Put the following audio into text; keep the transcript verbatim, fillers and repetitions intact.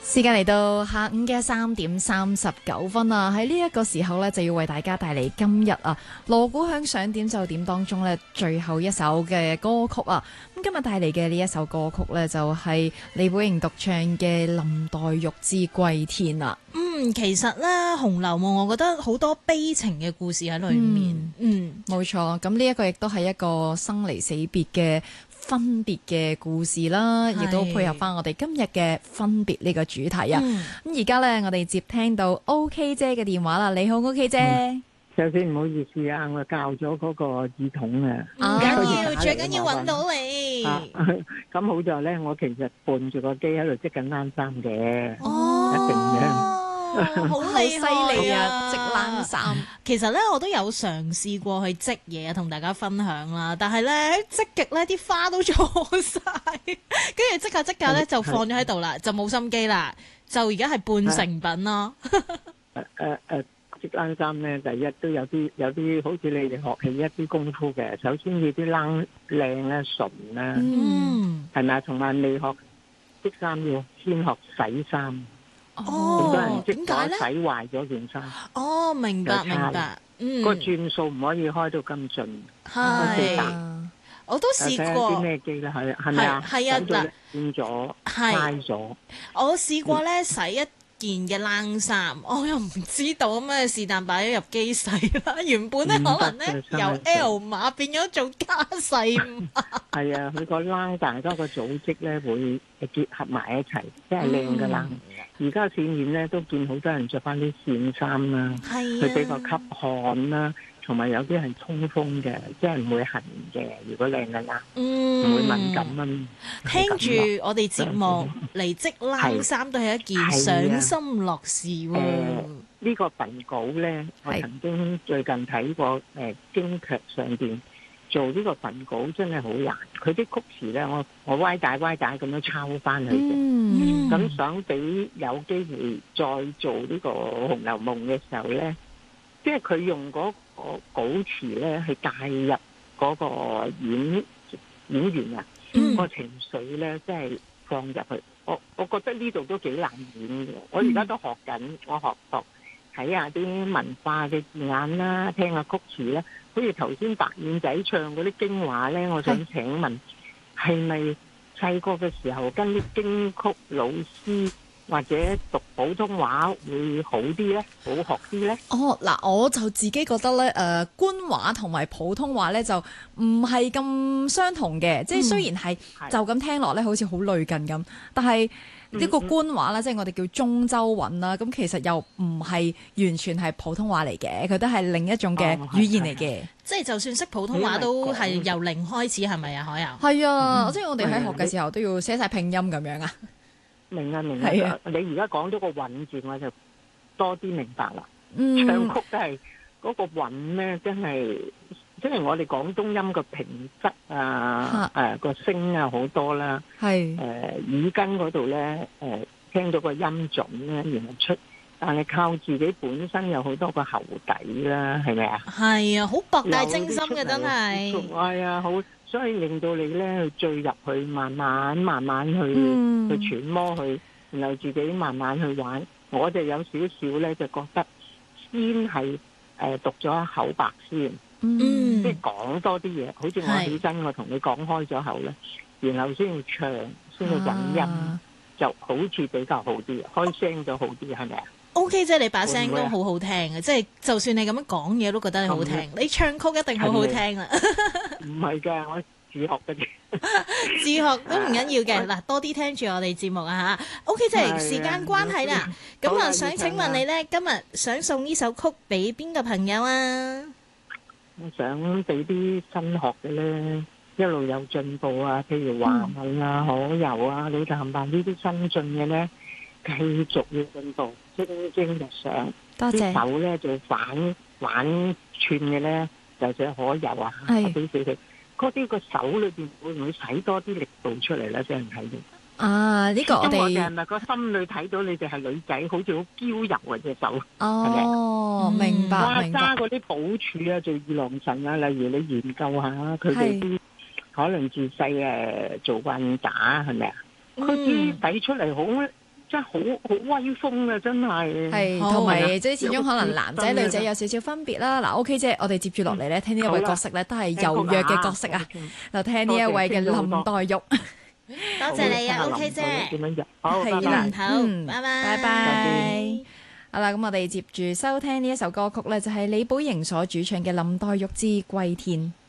時間嚟到下午嘅三點三十九分啦，喺呢一個時候呢，就要為大家帶嚟今日啊鑼鼓響想點就點當中呢最後一首嘅歌曲啊。咁今日帶嚟嘅呢一首歌曲呢，就係李寶瑩獨唱嘅《林黛玉之歸天》啦。 嗯，其實呢，《紅樓夢》我覺得好多悲情嘅故事喺裏面。嗯， 冇錯。咁呢一個亦都係一個生離死別嘅分別嘅故事啦，亦都配合翻我哋今日嘅分別呢個主題啊。咁而家呢，我哋接聽到 OK 姐嘅電話啦。你好 OK 姐。 嗯，首先唔好意思啊，我教咗嗰個耳筒啊， 唔緊要，最緊要揾到你。 咁好在咧，我其實伴住個機喺度織緊冷衫嘅， 哦， 一定嘅。 好厲害啊！ 織冷衫， 其實咧我都有嘗試過去織嘢，同大家分享啦。但係咧織極咧啲花都錯晒，跟住織下織下咧就放咗喺度啦，就冇心機啦，就而家係半成品咯。 誒誒誒，織冷衫咧，第一都有啲有啲好似你哋學起一啲功夫嘅。首先要啲冷靚咧純啦， 嗯， 係咪啊？同埋未學織衫要先學洗衫。 哦， 好多人織咗點解咧？ 洗壞咗件衫。 哦，明白明白，嗯， 個轉數唔可以開到咁盡。 係，我都試過。 啲咩機咧？係係咪啊？ 係啊，嗱， 變咗， 係壞咗。 我試過咧洗一件嘅冷衫，我又唔知道咁啊，是但擺咗入機洗啦。原本咧可能咧由 L 碼變咗做加細碼。 係啊，佢個冷大家個組織咧會結合埋一齊，即係靚嘅冷。而家市面咧都見好多人着翻啲線衫啦，佢比較吸汗啦，同埋有啲係通風嘅，即係唔會痕嘅。如果靚嘅冷，唔會敏感啊。 聽住我哋節目嚟織冷衫都係一件賞心樂事喎。 誒，呢個文稿咧，我曾經最近睇過誒京劇上邊做呢個文稿真係好難。佢啲曲詞咧，我我歪帶歪帶咁樣抄翻去嘅。咁、嗯、想俾有機會再做呢個《紅樓夢》嘅時候咧，即係佢用嗰個稿詞咧去介入嗰個演演員啊，嗯、個情緒咧，即係放入去。我我覺得呢度都幾難演嘅。我而家都學緊，我學學睇下啲文化嘅字眼啦，聽下曲詞啦。好似頭先白燕仔唱嗰啲京話咧，我想請問係咪？細個嘅時候跟啲京曲老師或者讀普通話會好啲咧，好學啲咧？ 哦，嗱，我就自己覺得咧，誒、呃，官話同埋普通話咧就唔係咁相同嘅，嗯、即係雖然係就咁聽落咧，好似好類近咁，但係呢個官話咧，嗯嗯即係我哋叫中州韻啦，咁其實又唔係完全係普通話嚟嘅，佢都係另一種嘅語言嚟嘅。哦， 即係就算識普通話都係由零開始，係咪啊？海洋係啊，嗯、即係我哋喺學嘅時候都要寫晒拼音咁樣啊。 明啊明啊，啊你而家講咗個韻字，我就多啲明白啦。 嗯、 唱曲都係嗰個韻咧，真係即係我哋廣東音個平仄啊，誒個聲啊好多啦。係誒耳根嗰度咧，誒聽到個音準咧，然後出，但係靠自己本身有好多個喉底啦，係咪啊？係啊，好博大精深嘅真係。 係啊，好。所以令到你咧去墜入去，慢慢慢慢去、嗯、去揣摩去，然後自己慢慢去玩。我就有少少咧，就覺得先係誒、呃、讀咗一口白先，嗯、即係講多啲嘢。好似我起身，我同你講開咗口咧，然後先要唱，先去揾音，啊、就好似比較好啲，開聲就好啲，係咪啊 ？O K 啫，你把聲都好好聽嘅，即係就算你咁樣講嘢都覺得你好聽，嗯、你唱曲一定好好聽啦。 唔係㗎，我自學嘅啫。 自學都唔緊要嘅，嗱多啲聽住我哋節目啊嚇。O K 即係時間關係啦，咁啊想請問你咧，今日想送呢首曲俾邊個朋友啊？ 我想俾啲新學嘅咧，一路有進步啊，譬如華文啊、可遊啊、李淡白呢啲新進嘅咧。繼續要進步，蒸蒸日上。多謝。啲手咧就反反串嘅咧，就寫可遊啊，俾俾佢。嗰啲個手裏邊會唔會使多啲力度出嚟咧？俾人睇到。 啊，呢、這個我哋。我哋係咪個心裏睇到你哋係女仔，好似好嬌柔啊隻手。 哦，係咪明白明白。 揸嗰啲寶柱啊，做二郎神啊，例如你研究下佢哋啲，可能自細誒做慣打係咪啊？佢啲使出嚟好。 真係好好威風啊！真係係， 好同埋係啊即係始終可能男仔女仔有少少分別啦。嗱，OK 姐，我哋接住落嚟咧，聽呢一位角色咧，都係柔弱嘅角色啊。就聽呢一位嘅林黛玉。 多謝你啊，OK 姐。 點樣好， 係拜拜啦。 好， 嗯拜拜， 拜拜。好啦，咁我哋接住收聽呢一首歌曲咧，就係李寶瑩所主唱嘅《林黛玉之歸天》。